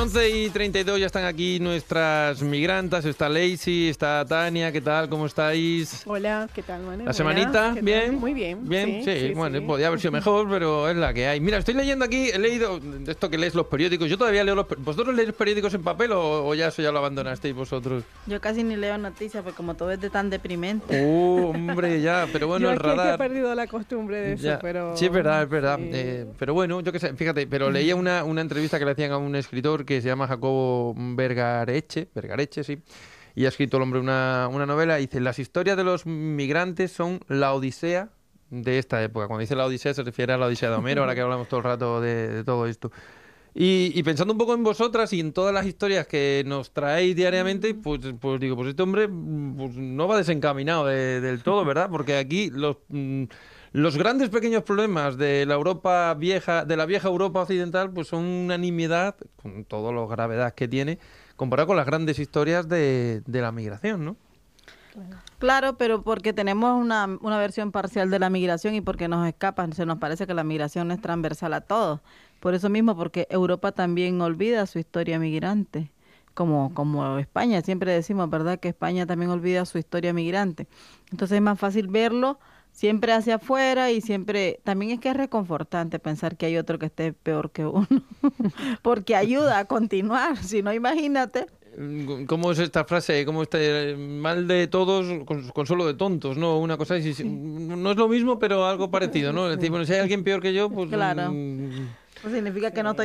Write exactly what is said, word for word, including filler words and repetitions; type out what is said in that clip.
once y treinta y dos ya están aquí nuestras migrantas. Está Lacey, está Tania. ¿Qué tal? ¿Cómo estáis? Hola, ¿qué tal, Manuel? ¿La semanita? ¿Bien? Muy bien. Bien, sí. sí, sí bueno, sí. podía haber sido mejor, pero es la que hay. Mira, estoy leyendo aquí, he leído de esto que lees los periódicos. Yo todavía leo los... ¿Vosotros leéis periódicos en papel o, o ya eso ya lo abandonasteis vosotros? Yo casi ni leo noticias, porque como todo es de tan deprimente. Oh, hombre, ya, pero bueno, Yo el aquí es que radar... he perdido la costumbre de eso, Ya. pero... Sí, es verdad, es verdad. sí. Eh, pero bueno, yo qué sé, fíjate, pero leía una, una entrevista que le hacían a un escritor que se llama Jacobo Vergareche, Vergareche, sí, y ha escrito el hombre una, una novela, y dice, las historias de los migrantes son la odisea de esta época. Cuando dice la odisea se refiere a la odisea de Homero, ahora que hablamos todo el rato de, de todo esto. Y, y pensando un poco en vosotras y en todas las historias que nos traéis diariamente, pues, pues digo, pues este hombre pues, no va desencaminado de- del todo, ¿verdad? Porque aquí los... mm, los grandes pequeños problemas de la Europa vieja, de la vieja Europa occidental, pues son una nimiedad, con toda la gravedad que tiene, comparado con las grandes historias de, de la migración, ¿no? Claro, pero porque tenemos una, una versión parcial de la migración y porque nos escapan, se nos parece que la migración es transversal a todos. Por eso mismo, porque Europa también olvida su historia migrante, como, como España, siempre decimos, ¿verdad?, que España también olvida su historia migrante. Entonces es más fácil verlo siempre hacia afuera y siempre, también es que es reconfortante pensar que hay otro que esté peor que uno, porque ayuda a continuar, si no, imagínate. ¿Cómo es esta frase? ¿Cómo este mal de todos, con- consuelo de tontos? ¿No? Una cosa así. No es lo mismo, pero algo parecido, ¿no? Es decir, bueno, si hay alguien peor que yo, pues... Claro. mm, Eso significa que no estoy